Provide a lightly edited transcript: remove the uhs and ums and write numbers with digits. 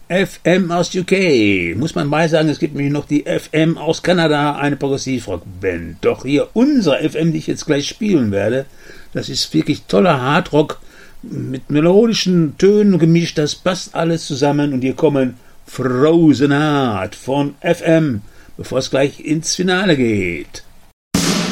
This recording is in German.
FM aus UK. Muss man mal sagen, es gibt nämlich noch die FM aus Kanada, eine Progressivrock-Band. Doch hier unsere FM, die ich jetzt gleich spielen werde, das ist wirklich toller Hardrock mit melodischen Tönen gemischt. Das passt alles zusammen. Und hier kommen Frozen Heart von FM, bevor es gleich ins Finale geht.